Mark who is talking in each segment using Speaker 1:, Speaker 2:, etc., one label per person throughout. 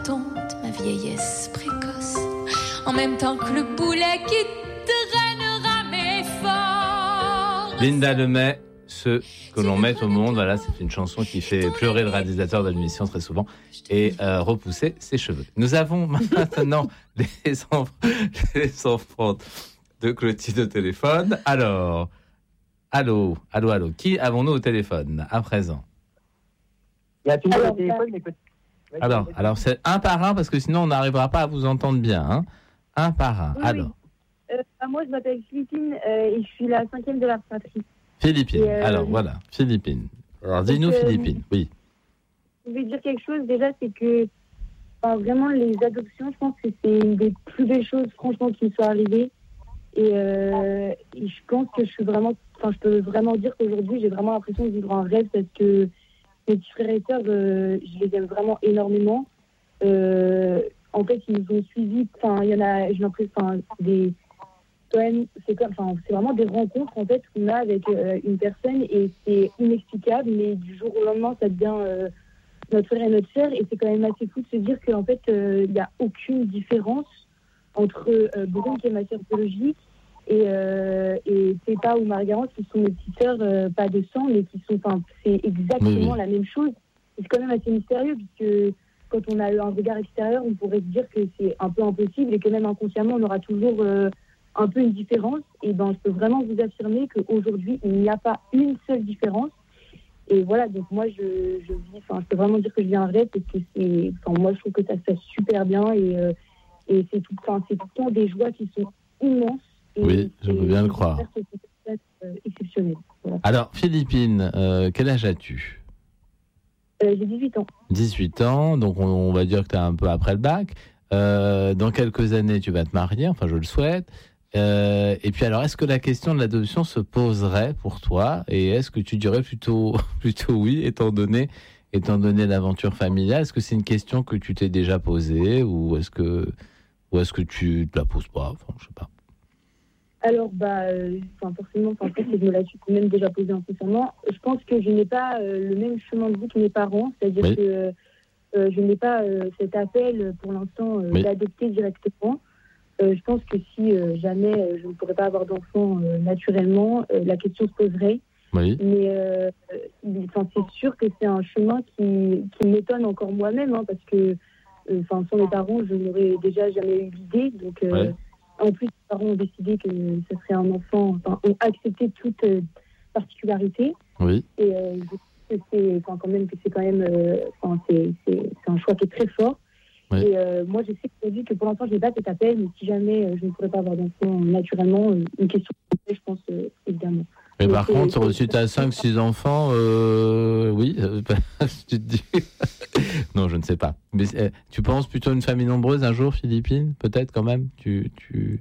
Speaker 1: dompte ma vieillesse précoce, en même temps que le boulet qui drainera mes forces.
Speaker 2: Linda Lemay, ce que l'on met au monde, voilà, c'est une chanson qui fait pleurer le réalisateur de l'émission très souvent et repousser ses cheveux. Nous avons maintenant les enfants de Clotilde au téléphone. Alors, allô, qui avons-nous au téléphone à présent?
Speaker 3: Il y a tout le monde au téléphone, mais peut-être.
Speaker 2: Alors c'est un par un parce que sinon on n'arrivera pas à vous entendre bien. Hein. Un par un.
Speaker 4: Oui,
Speaker 2: alors.
Speaker 4: Moi, je m'appelle Philippine et je suis la 5e de la fratrie.
Speaker 2: Philippine. Alors voilà, Philippine. Alors dis-nous Philippine. Oui.
Speaker 4: Je vais dire quelque chose. Déjà, c'est que vraiment les adoptions, je pense que c'est une des plus belles choses, franchement, qui me soit arrivée. Et je pense que je peux vraiment dire qu'aujourd'hui, j'ai vraiment l'impression de vivre un rêve parce que mes petits frères et sœurs, je les aime vraiment énormément. En fait, ils nous ont suivis. Il y en a, j'ai l'impression, c'est vraiment des rencontres en fait qu'on a avec une personne et c'est inexplicable. Mais du jour au lendemain, ça devient notre frère et notre sœur. Et c'est quand même assez fou de se dire qu'en fait, il n'y a aucune différence entre Brune, qui est ma sœur biologique, et Peppa ou Marguerite, qui sont mes petites sœurs, pas de sang, mais qui sont, c'est exactement la même chose. C'est quand même assez mystérieux, puisque quand on a eu un regard extérieur, on pourrait se dire que c'est un peu impossible et que même inconsciemment, on aura toujours un peu une différence. Et je peux vraiment vous affirmer qu'aujourd'hui, il n'y a pas une seule différence. Et voilà, donc moi, je peux vraiment dire que je vis un rêve, parce que moi, je trouve que ça se fait super bien et c'est tout le temps des joies qui sont immenses.
Speaker 2: Oui, je veux bien le croire.
Speaker 4: C'est exceptionnel. Voilà.
Speaker 2: Alors, Philippine, quel âge as-tu ?
Speaker 4: J'ai 18 ans.
Speaker 2: 18 ans, donc on va dire que tu es un peu après le bac. Dans quelques années, tu vas te marier, enfin je le souhaite. Et puis alors, est-ce que la question de l'adoption se poserait pour toi ? Et est-ce que tu dirais plutôt oui, étant donné l'aventure familiale ? Est-ce que c'est une question que tu t'es déjà posée ou est-ce que tu te la poses pas ? Enfin, je sais pas.
Speaker 4: Alors, forcément, je me la suis quand même déjà posée incessamment. Je pense que je n'ai pas le même chemin de vie que mes parents, c'est-à-dire que je n'ai pas cet appel pour l'instant d'adopter directement. Je pense que si jamais je ne pourrais pas avoir d'enfant naturellement, la question se poserait.
Speaker 2: Oui.
Speaker 4: Mais c'est sûr que c'est un chemin qui m'étonne encore moi-même, parce que sans mes parents, je n'aurais déjà jamais eu l'idée. Donc, en plus, les parents ont décidé que ce serait un enfant, ont accepté toute particularité.
Speaker 2: Oui.
Speaker 4: Et je sais que c'est quand même un choix qui est très fort. Oui. Et moi, je sais aujourd'hui que pour l'instant, je n'ai pas cet appel, mais si jamais je ne pourrais pas avoir d'enfant naturellement, une question, je pense, évidemment.
Speaker 2: Mais par contre, si tu as 5-6 enfants, oui, tu te dis... Non, je ne sais pas. Mais tu penses plutôt à une famille nombreuse un jour, Philippine ? Peut-être quand même Oui,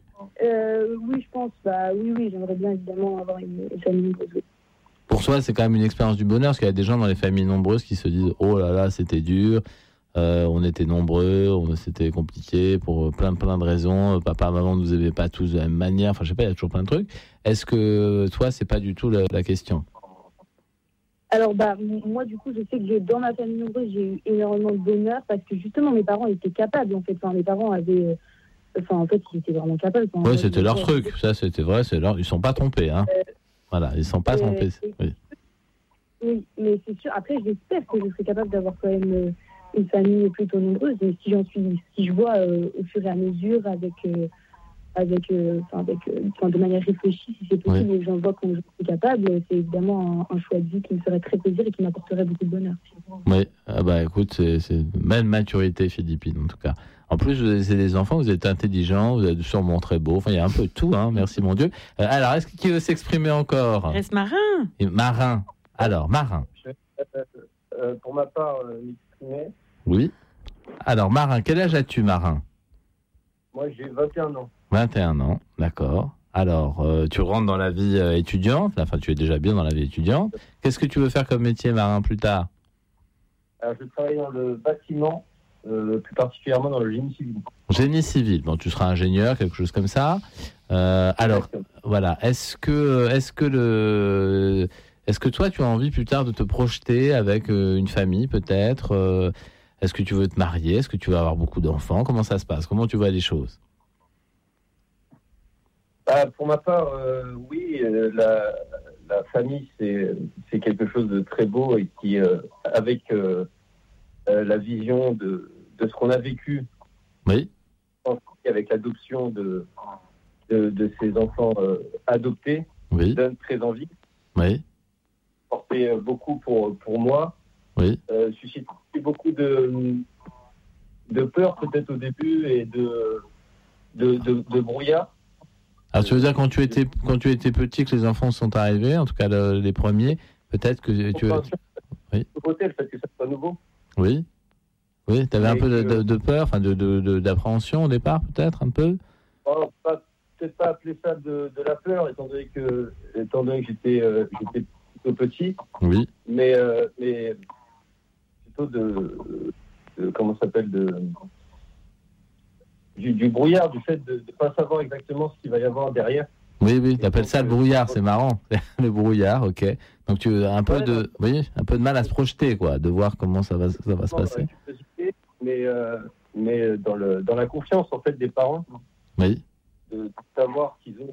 Speaker 4: je pense. Oui, j'aimerais bien évidemment avoir une famille nombreuse.
Speaker 2: Pour toi, c'est quand même une expérience du bonheur, parce qu'il y a des gens dans les familles nombreuses qui se disent « Oh là là, c'était dur, on était nombreux, c'était compliqué pour plein de raisons, papa, maman ne nous aimaient pas tous de la même manière, enfin je sais pas, il y a toujours plein de trucs. » Est-ce que toi, c'est pas du tout la question ?
Speaker 4: Alors, moi, du coup, je sais que dans ma famille nombreuse, j'ai eu énormément de bonheur parce que justement, mes parents étaient capables, en fait. Mes parents avaient... ils étaient vraiment capables.
Speaker 2: Oui, c'était leur truc. Ça, c'était vrai. Ils sont pas trompés, hein. Voilà, ils sont pas trompés.
Speaker 4: Oui, mais c'est sûr. Après, j'espère que je serai capable d'avoir quand même une famille plutôt nombreuse. Mais si je vois au fur et à mesure, de manière réfléchie, si c'est possible, et que j'en vois quand je suis capable, c'est évidemment un choix de vie qui me ferait très plaisir et qui m'apporterait beaucoup de bonheur.
Speaker 2: Oui, écoute, c'est une belle maturité, Philippine, en tout cas. En plus, c'est des enfants, vous êtes intelligents, vous êtes sûrement très beaux, il y a un peu de tout, merci mon Dieu. Alors, est-ce qu'il veut s'exprimer encore ?
Speaker 5: Reste Marin.
Speaker 2: Marin. Alors, Marin.
Speaker 3: Pour ma part, m'exprimer.
Speaker 2: Oui. Alors, Marin, quel âge as-tu, Marin ?
Speaker 3: Moi, j'ai 21 ans.
Speaker 2: 21 ans, d'accord. Alors, tu rentres dans la vie étudiante, enfin tu es déjà bien dans la vie étudiante. Qu'est-ce que tu veux faire comme métier, Marin, plus tard ?
Speaker 3: Alors, je travaille dans le bâtiment, plus particulièrement dans le génie civil.
Speaker 2: Génie civil, bon, tu seras ingénieur, quelque chose comme ça. Alors, voilà, est-ce que toi, tu as envie plus tard de te projeter avec une famille, peut-être Est-ce que tu veux te marier? Est-ce que tu veux avoir beaucoup d'enfants? Comment ça se passe? Comment tu vois les choses?
Speaker 3: Pour ma part, oui, la famille, c'est quelque chose de très beau et qui, avec la vision de ce qu'on a vécu,
Speaker 2: Oui,
Speaker 3: avec l'adoption de ces enfants adoptés,
Speaker 2: oui,
Speaker 3: donne très envie.
Speaker 2: oui,
Speaker 3: Portait beaucoup pour moi,
Speaker 2: oui.
Speaker 3: suscite beaucoup de peur peut-être au début et de brouillard.
Speaker 2: Alors tu veux dire quand tu étais petit que les enfants sont arrivés, en tout cas les premiers, peut-être que tu... Oui.
Speaker 3: Côté, le fait que ça soit nouveau.
Speaker 2: Oui, oui, tu avais un
Speaker 3: Et
Speaker 2: peu
Speaker 3: que-
Speaker 2: de peur, enfin d'appréhension au départ, peut-être un peu.
Speaker 3: Peut-être pas appeler ça de la peur, étant donné que j'étais plutôt petit,
Speaker 2: Oui,
Speaker 3: mais plutôt comment ça s'appelle, du brouillard, du fait de ne pas savoir exactement ce qu'il va y avoir derrière.
Speaker 2: oui, tu appelles ça le brouillard, c'est marrant, le brouillard, ok. Donc tu as un peu un peu de mal à se projeter, quoi, de voir comment ça va se passer.
Speaker 3: Mais dans la confiance en fait des parents,
Speaker 2: Oui,
Speaker 3: de savoir qu'ils ont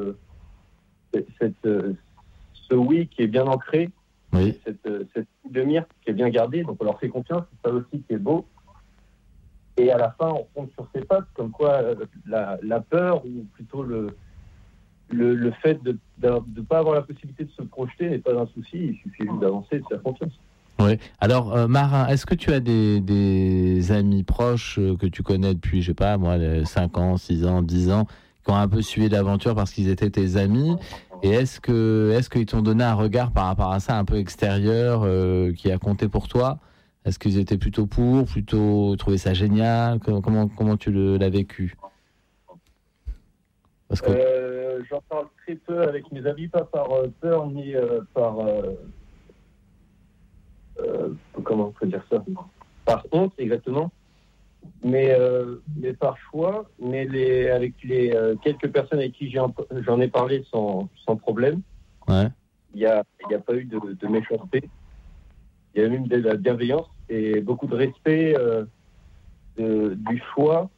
Speaker 3: ce oui qui est bien ancré,
Speaker 2: oui,
Speaker 3: cette demi-heure qui est bien gardée, donc on leur fait confiance, c'est ça aussi qui est beau. Et à la fin, on tombe sur ses pattes, comme quoi la peur, ou plutôt le fait de ne pas avoir la possibilité de se projeter n'est pas un souci, il suffit juste d'avancer et de faire confiance.
Speaker 2: oui. Alors, Marin, est-ce que tu as des amis proches que tu connais depuis, je sais pas, moi, 5 ans, 6 ans, 10 ans, qui ont un peu suivi l'aventure parce qu'ils étaient tes amis? Et est-ce qu'ils t'ont donné un regard par rapport à ça un peu extérieur qui a compté pour toi? Est-ce qu'ils étaient plutôt trouvé ça génial? Comment tu l'as vécu? Parce que...
Speaker 3: J'en parle très peu avec mes amis, pas par peur ni par comment on peut dire ça, par honte exactement, mais par choix. Mais avec les quelques personnes avec qui j'en ai parlé sans problème,
Speaker 2: Ouais.
Speaker 3: il y a pas eu de méchanceté. Il y a même de la bienveillance et beaucoup de respect du choix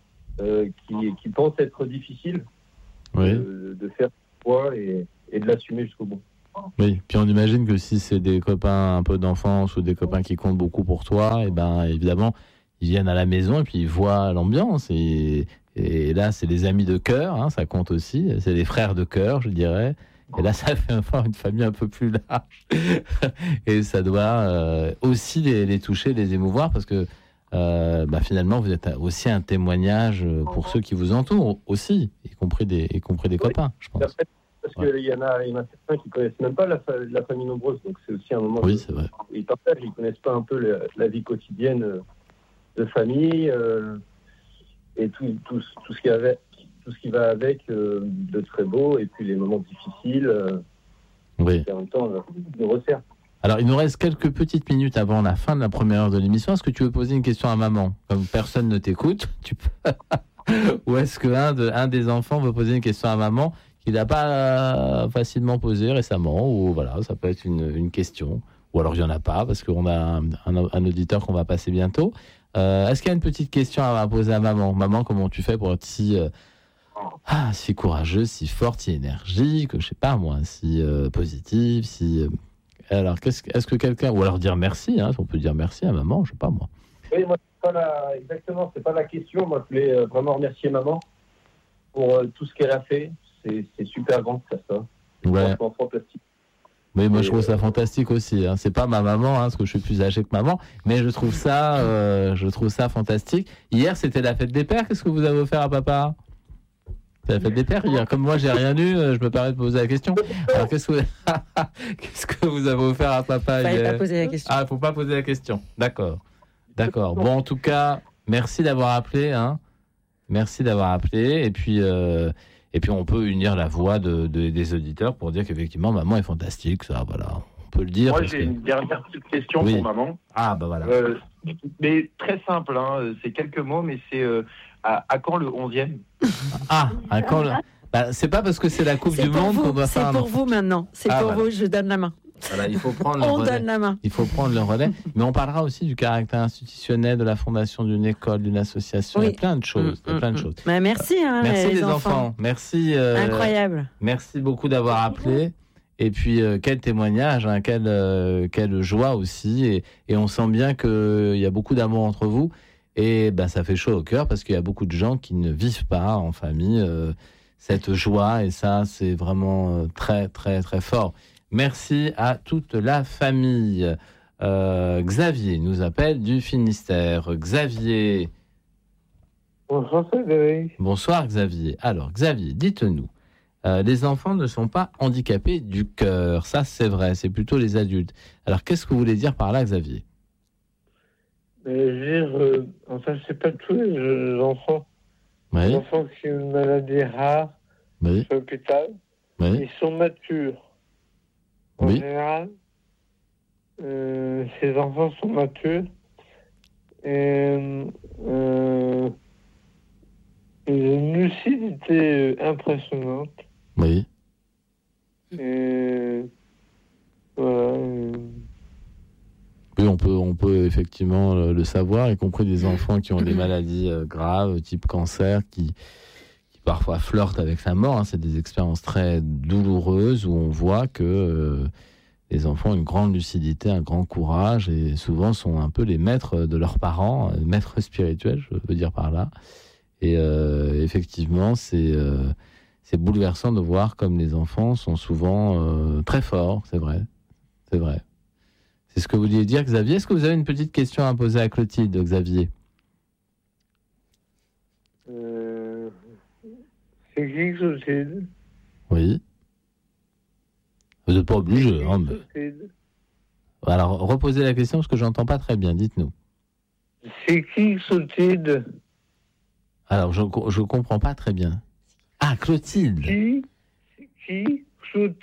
Speaker 3: qui pense être difficile.
Speaker 2: Oui.
Speaker 3: De faire ce choix et de l'assumer jusqu'au bout.
Speaker 2: Oui, puis on imagine que si c'est des copains un peu d'enfance ou des copains qui comptent beaucoup pour toi, et ben évidemment, ils viennent à la maison et puis ils voient l'ambiance. Et là, c'est des amis de cœur, hein, ça compte aussi. C'est des frères de cœur, je dirais. Et là, ça fait avoir une famille un peu plus large. Et ça doit aussi les toucher, les émouvoir, parce que finalement, vous êtes aussi un témoignage pour ceux qui vous entourent aussi, y compris des copains, je pense.
Speaker 3: Parce qu'il y en a certains qui connaissent même pas la famille nombreuse, donc c'est aussi un moment.
Speaker 2: Oui, c'est vrai.
Speaker 3: Ils partagent, ils connaissent pas un peu la vie quotidienne de famille et tout ce qui va avec de très beau, et puis les moments difficiles.
Speaker 2: Oui.
Speaker 3: Et en même temps, de resserre.
Speaker 2: Alors, il nous reste quelques petites minutes avant la fin de la première heure de l'émission. Est-ce que tu veux poser une question à maman? Comme personne ne t'écoute, tu peux. Ou est-ce qu'un des enfants veut poser une question à maman qu'il n'a pas facilement posée récemment? Ou voilà, ça peut être une question. Ou alors il n'y en a pas, parce qu'on a un auditeur qu'on va passer bientôt. Est-ce qu'il y a une petite question à poser à maman? Maman, comment tu fais pour être si courageuse, si forte, si énergique, je sais pas moi, si positive, si... Alors, est-ce que quelqu'un... Ou alors dire merci, hein, on peut dire merci à maman, je sais pas moi.
Speaker 3: Oui, moi, exactement, c'est pas la question. Moi, je voulais vraiment remercier maman pour tout ce qu'elle a fait. C'est super grand de faire ça. C'est franchement fantastique.
Speaker 2: Oui, moi je trouve ça fantastique aussi. Hein. C'est pas ma maman, hein, parce que je suis plus âgé que maman, mais je trouve ça fantastique. Hier, c'était la fête des pères. Qu'est-ce que vous avez offert à papa? C'est la fête des pères hier. Comme moi, j'ai rien eu, je me permets de poser la question. Alors, qu'est-ce que vous avez offert à papa hier?
Speaker 5: Fallait pas poser la question.
Speaker 2: Ah, faut pas poser la question. D'accord. Bon, en tout cas, merci d'avoir appelé. Hein. Merci d'avoir appelé. Et puis, on peut unir la voix des auditeurs pour dire qu'effectivement, maman est fantastique. Ça, voilà. On peut le dire.
Speaker 6: Moi, j'ai une dernière petite question pour maman.
Speaker 2: Ah, bah voilà.
Speaker 6: Mais très simple, hein. C'est quelques mots, mais c'est à quand le 11e?
Speaker 2: Ah, à quand le... c'est pas parce que c'est la Coupe du Monde qu'on doit faire un...
Speaker 5: C'est pour vous maintenant. C'est pour vous, je donne la main.
Speaker 2: Voilà, il faut prendre le
Speaker 5: On
Speaker 2: relais.
Speaker 5: donne la main.
Speaker 2: Il faut prendre le relais. Mais on parlera aussi du caractère institutionnel de la fondation d'une école, d'une association. Il y a plein de choses.
Speaker 5: Bah, merci,
Speaker 2: Merci
Speaker 5: les
Speaker 2: les enfants. Merci.
Speaker 5: Incroyable.
Speaker 2: Merci beaucoup d'avoir appelé. Et puis, quel témoignage, hein, quelle joie aussi. Et on sent bien qu'il y a beaucoup d'amour entre vous. Et ben, ça fait chaud au cœur parce qu'il y a beaucoup de gens qui ne vivent pas en famille cette joie. Et ça, c'est vraiment très, très, très fort. Merci à toute la famille. Xavier nous appelle du Finistère. Xavier.
Speaker 7: Bonsoir Frédéric.
Speaker 2: Bonsoir Xavier. Alors Xavier, dites-nous, les enfants ne sont pas handicapés du cœur. Ça c'est vrai, c'est plutôt les adultes. Alors qu'est-ce que vous voulez dire par là Xavier ?
Speaker 7: Je veux dire, enfin c'est pas tous les enfants.
Speaker 2: Oui.
Speaker 7: Les enfants qui ont une maladie rare
Speaker 2: Oui.
Speaker 7: à l'hôpital,
Speaker 2: Oui.
Speaker 7: ils sont matures. En
Speaker 2: Oui.
Speaker 7: général, ces enfants sont matures et ils ont une lucidité impressionnante.
Speaker 2: Oui.
Speaker 7: Et voilà.
Speaker 2: Oui, on peut effectivement le savoir, y compris des enfants qui ont des maladies graves, type cancer, qui parfois flirtent avec la mort. Hein. C'est des expériences très douloureuses où on voit que les enfants ont une grande lucidité, un grand courage et souvent sont un peu les maîtres de leurs parents, maîtres spirituels, je veux dire par là. Et effectivement, c'est bouleversant de voir comme les enfants sont souvent très forts, c'est vrai. C'est vrai. C'est ce que vous vouliez dire, Xavier. Est-ce que vous avez une petite question à poser à Clotilde, Xavier ?
Speaker 7: C'est qui Clotilde ?
Speaker 2: Oui. Vous n'êtes pas obligé. Hein, mais... Alors, reposez la question parce que j'entends pas très bien. Dites-nous.
Speaker 7: C'est qui Clotilde ?
Speaker 2: Alors, je comprends pas très bien. Ah, Clotilde.
Speaker 7: Qui Clotilde ?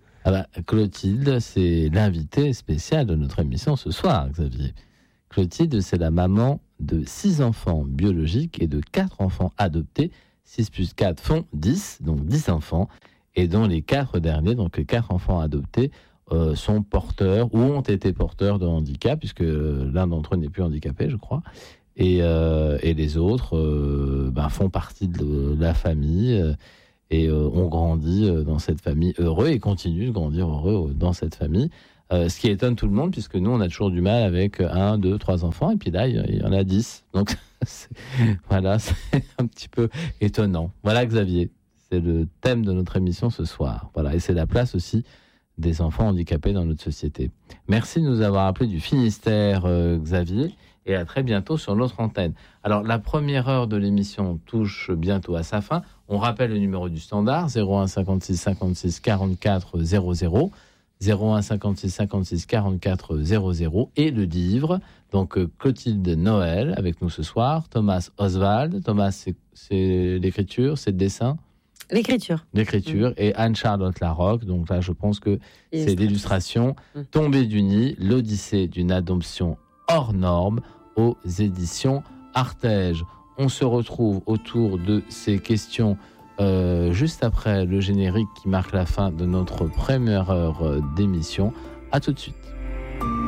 Speaker 2: Ah bah, Clotilde, c'est l'invitée spéciale de notre émission ce soir, Xavier. Clotilde, c'est la maman de 6 enfants biologiques et de 4 enfants adoptés. 6 plus 4 font 10, donc 10 enfants. Et dont les 4 derniers, donc les 4 enfants adoptés, sont porteurs ou ont été porteurs de handicap, puisque l'un d'entre eux n'est plus handicapé, je crois. Et les autres font partie de la famille et ont grandi dans cette famille heureux et continuent de grandir heureux dans cette famille. Ce qui étonne tout le monde, puisque nous, on a toujours du mal avec 1, 2, 3 enfants, et puis là, il y en a 10. Donc, voilà, c'est un petit peu étonnant. Voilà, Xavier, c'est le thème de notre émission ce soir. Voilà, et c'est la place aussi des enfants handicapés dans notre société. Merci de nous avoir appelés du Finistère, Xavier, et à très bientôt sur notre antenne. Alors, la première heure de l'émission touche bientôt à sa fin. On rappelle le numéro du standard, 01 56 56 44 00, 01 56 56 44 00, et le livre, donc Clotilde Noël, avec nous ce soir, Thomas Oswald. Thomas, c'est l'écriture, c'est le dessin ? L'écriture, et Anne-Charlotte Larocque. Donc là, je pense que c'est l'illustration. Tombée du nid, l'Odyssée d'une adoption hors norme aux éditions Artege. On se retrouve autour de ces questions juste après le générique qui marque la fin de notre première heure d'émission. À tout de suite.